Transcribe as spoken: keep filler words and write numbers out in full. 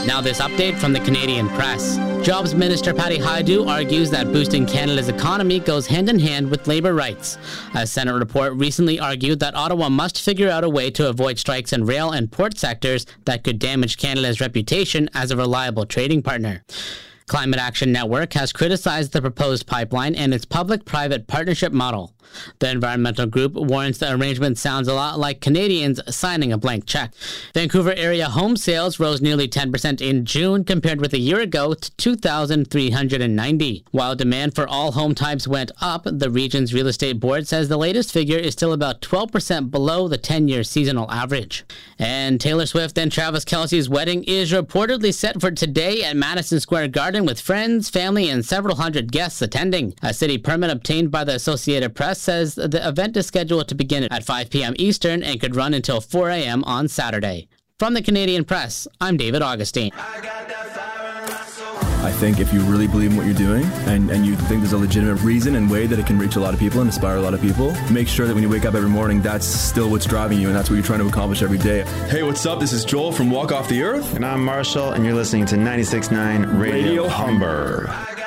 Now this update from the Canadian Press. Jobs Minister Patty Hajdu argues that boosting Canada's economy goes hand in hand with labour rights. A Senate report recently argued that Ottawa must figure out a way to avoid strikes in rail and port sectors that could damage Canada's reputation as a reliable trading partner. Climate Action Network has criticized the proposed pipeline and its public-private partnership model. The environmental group warns the arrangement sounds a lot like Canadians signing a blank check. Vancouver area home sales rose nearly ten percent in June compared with a year ago to two thousand three hundred ninety. While demand for all home types went up, the region's real estate board says the latest figure is still about twelve percent below the ten-year seasonal average. And Taylor Swift and Travis Kelce's wedding is reportedly set for today at Madison Square Garden with friends, family, and several hundred guests attending. A city permit obtained by the Associated Press says the event is scheduled to begin at five p.m. Eastern and could run until four a.m. on Saturday. From the Canadian Press, I'm David Augustine. I think if you really believe in what you're doing and, and you think there's a legitimate reason and way that it can reach a lot of people and inspire a lot of people, make sure that when you wake up every morning, that's still what's driving you and that's what you're trying to accomplish every day. Hey, what's up? This is Joel from Walk Off the Earth. And I'm Marshall, and you're listening to ninety-six point nine Radio, Radio Humber.